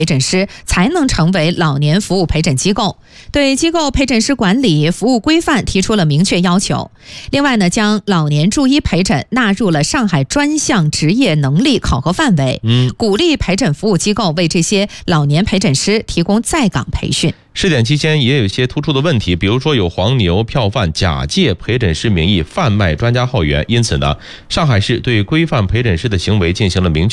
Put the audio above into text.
陪诊师才能成为老年服务陪诊机构，对机构陪诊师管理、服务规范提出了明确要求。另外呢，将老年助医陪诊纳入了上海专项职业能力考核范围，鼓励陪诊服务机构为这些老年陪诊师提供在岗培训。 试点期间也有一些突出的问题，比如说有黄牛票贩假借陪诊师名义贩卖专家号源，因此呢，上海市对规范陪诊师的行为进行了明确